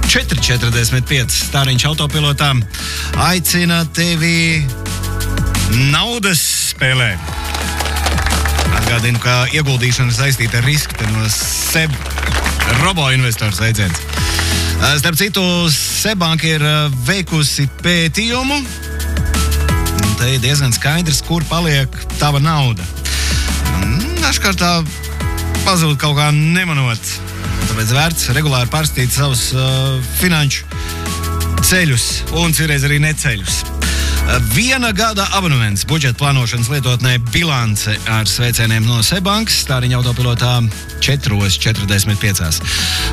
4,45 stāriņš autopilotām aicina tevi naudas spēlē. Atgādinu, ka ieguldīšana saistīta ar risku, te no SEB robo-investoru sveiciens. Starp citu, SEB banka ir veikusi pētījumu, un te ir diezgan skaidrs, kur paliek tava nauda. Dažkārt tā pazūd kaut kā nemanot, tāpēc vērts regulāri pārskatīt savus finanšu ceļus un citreiz arī neceļus. Viena gada abonements budžeta plānošanas lietotnē Bilance ar sveicieniem no SEB bankas, stāriņa autopilotā 4,45.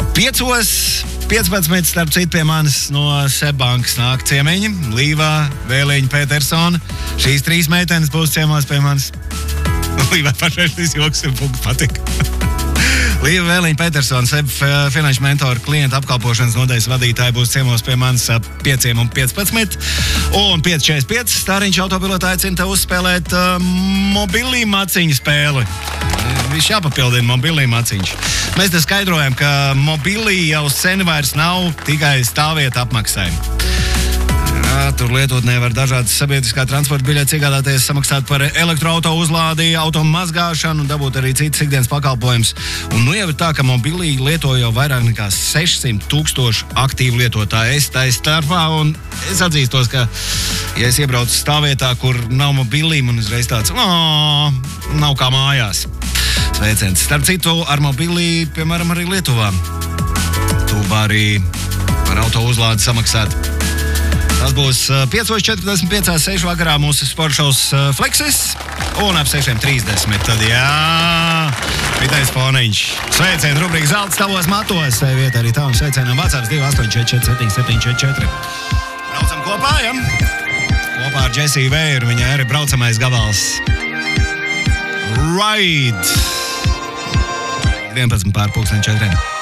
5,15 starp citu pie manis no SEB bankas nāk ciemiņi, Līva, Vēliņa, Petersona. Šīs 3 meitenes būs ciemos pie manis. Līvai pašai šis joks ir patika. Līva, Vēliņa, Petersona, SEB finanšu mentoru klientu apkalpošanas nodaļas vadītāji būs ciemos pie manis 5,15 un 5,45 stāriņš autopilotā aicina tev uzspēlēt mobilī maciņu spēli. Viņš jāpapildina mobilī maciņš. Mēs te skaidrojam, ka mobilī jau sen vairs nav tikai stāvvieta apmaksājumi. Tur lietotnē var dažādas sabiedriskā transporta biļetes iegādāties, samaksāt par elektroauto uzlādi, auto mazgāšanu un dabūt arī citas ikdienas pakalpojumus. Un jau ir tā, ka mobilī lieto jau vairāk nekā 600,000 aktīvu lietotāju. Es tā starpā un es atzīstos, ka ja es iebraucu stāvvietā, kur nav mobilī, un uzreiz tāds, nav kā mājās. Sveiciens. Starp citu, ar mobilī, piemēram, arī Lietuvā. Tu vari par auto uzlādi samaksāt. Tas būs 5,45 6 vakarā mūsu sportšaus Flexis un ap 6,30. Tad vitais foniņš. Sveicienu rubrika Zelta stāvos matos. Te vieta arī tā un sveicienam WhatsApp 284 7744. Braucam kopā, ja? Kopā ar Jesiju Vēru. Viņa arī braucamais gabals. Ride. 11 pār 4.